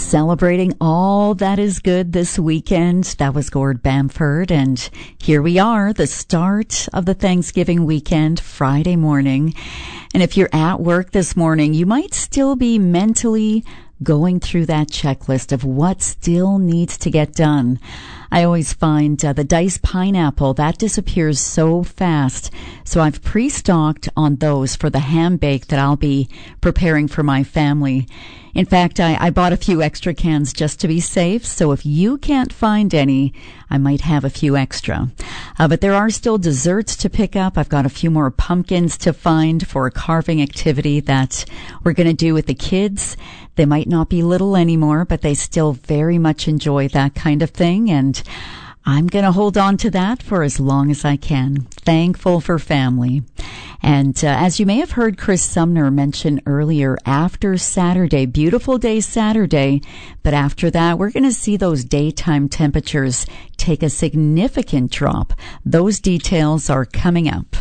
Celebrating all that is good this weekend. That was Gord Bamford. And here we are, the start of the Thanksgiving weekend, Friday morning. And if you're at work this morning, you might still be mentally going through that checklist of what still needs to get done. I always find the diced pineapple, that disappears so fast. So I've pre-stocked on those for the ham bake that I'll be preparing for my family. In fact, I bought a few extra cans just to be safe. So if you can't find any, I might have a few extra. But there are still desserts to pick up. I've got a few more pumpkins to find for a carving activity that we're going to do with the kids. They might not be little anymore, but they still very much enjoy that kind of thing. And I'm going to hold on to that for as long as I can. Thankful for family. And as you may have heard Chris Sumner mention earlier, after Saturday, beautiful day Saturday, but after that, we're going to see those daytime temperatures take a significant drop. Those details are coming up.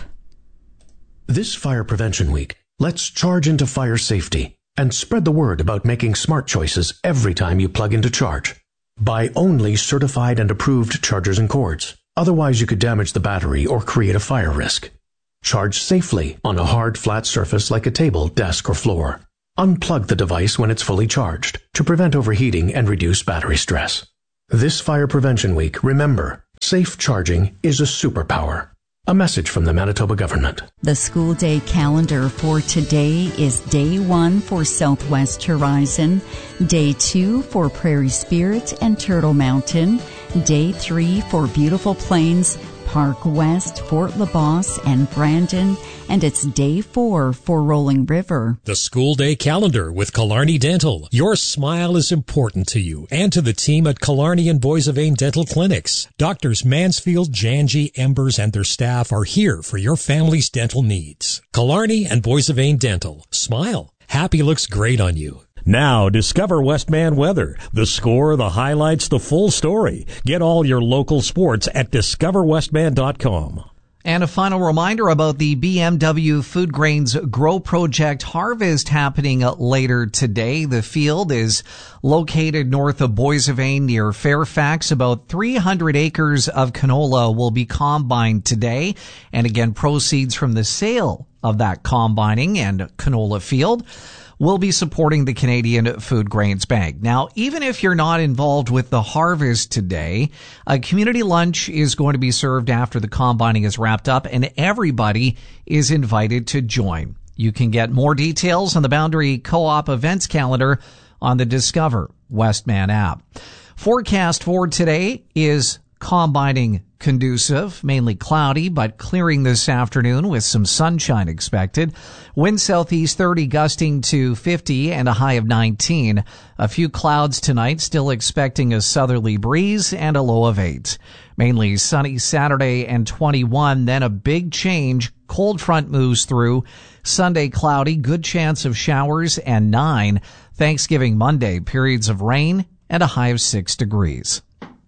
This Fire Prevention Week, let's charge into fire safety and spread the word about making smart choices every time you plug in to charge. Buy only certified and approved chargers and cords. Otherwise, you could damage the battery or create a fire risk. Charge safely on a hard, flat surface like a table, desk, or floor. Unplug the device when it's fully charged to prevent overheating and reduce battery stress. This Fire Prevention Week, remember, safe charging is a superpower. A message from the Manitoba government. The school day calendar for today is Day 1 for Southwest Horizon, Day 2 for Prairie Spirit and Turtle Mountain, Day 3 for Beautiful Plains, Park West, Fort LaBosse, and Brandon, and it's Day 4 for Rolling River. The school day calendar with Killarney Dental. Your smile is important to you and to the team at Killarney and Boissevain Dental Clinics. Doctors Mansfield, Janji, Embers, and their staff are here for your family's dental needs. Killarney and Boissevain Dental. Smile. Happy looks great on you. Now, discover Westman Weather. The score, the highlights, the full story. Get all your local sports at discoverwestman.com. And a final reminder about the BMW Food Grains Grow Project harvest happening later today. The field is located north of Boissevain near Fairfax. About 300 acres of canola will be combined today. And again, proceeds from the sale of that combining and canola field will be supporting the Canadian Food Grains Bank. Now, even if you're not involved with the harvest today, a community lunch is going to be served after the combining is wrapped up, and everybody is invited to join. You can get more details on the Boundary Co-op events calendar on the Discover Westman app. Forecast for today is combining conducive, mainly cloudy, but clearing this afternoon with some sunshine expected. Wind southeast 30 gusting to 50 and a high of 19. A few clouds tonight, still expecting a southerly breeze and a low of 8. Mainly sunny Saturday and 21, then a big change. Cold front moves through. Sunday cloudy, good chance of showers and 9. Thanksgiving Monday, periods of rain and a high of 6 degrees.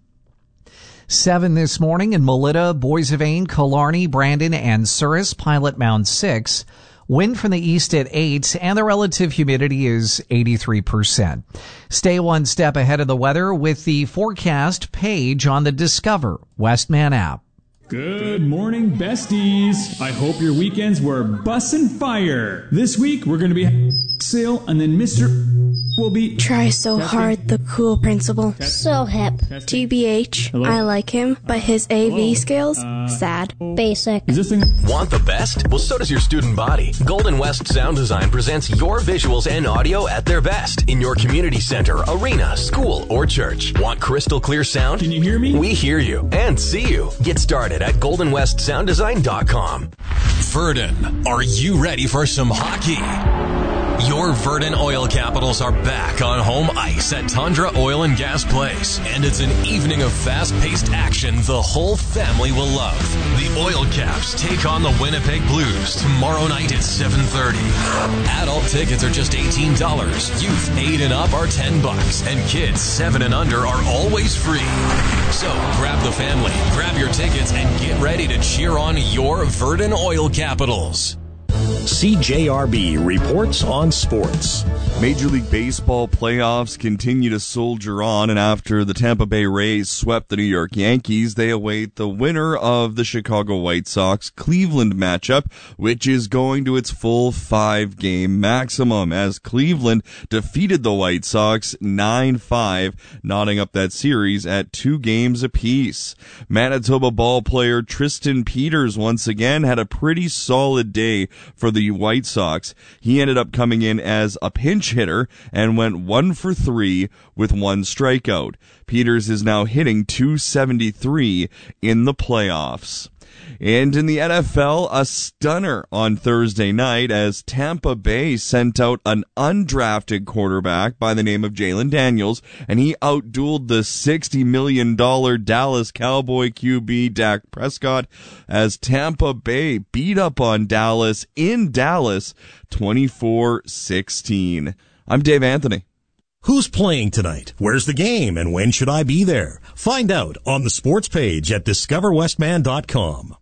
7 this morning in Melita, Boissevain, Killarney, Brandon, and Souris. Pilot Mound 6. Wind from the east at 8, and the relative humidity is 83%. Stay one step ahead of the weather with the forecast page on the Discover Westman app. Good morning, besties. I hope your weekends were bussin' fire. This week, we're going to be sale, and then Mr. will be... Try so hard, the cool principal. So hip. TBH, Hello? I like him, but his AV skills, sad. Basic. Is this thing... Want the best? Well, so does your student body. Golden West Sound Design presents your visuals and audio at their best in your community center, arena, school, or church. Want crystal clear sound? Can you hear me? We hear you and see you. Get started at goldenwestsounddesign.com. Verdon, are you ready for some hockey? Your Verdon Oil Capitals are back on home ice at Tundra Oil and Gas Place. And it's an evening of fast-paced action the whole family will love. The Oil Caps take on the Winnipeg Blues tomorrow night at 7:30. Adult tickets are just $18. Youth 8 and up are $10. And kids 7 and under are always free. So grab the family, grab your tickets, and get ready to cheer on your Verdon Oil Capitals. CJRB reports on sports. Major League Baseball playoffs continue to soldier on, and after the Tampa Bay Rays swept the New York Yankees, they await the winner of the Chicago White Sox-Cleveland matchup, which is going to its full 5-game maximum, as Cleveland defeated the White Sox 9-5, knotting up that series at 2 games apiece. Manitoba ball player Tristan Peters once again had a pretty solid day for the White Sox. He ended up coming in as a pinch hitter and went 1 for 3 with 1 strikeout. Peters is now hitting .273 in the playoffs. And in the NFL, a stunner on Thursday night as Tampa Bay sent out an undrafted quarterback by the name of Jalen Daniels, and he outdueled the $60 million Dallas Cowboy QB Dak Prescott as Tampa Bay beat up on Dallas in Dallas 24-16. I'm Dave Anthony. Who's playing tonight? Where's the game? And when should I be there? Find out on the sports page at discoverwestman.com.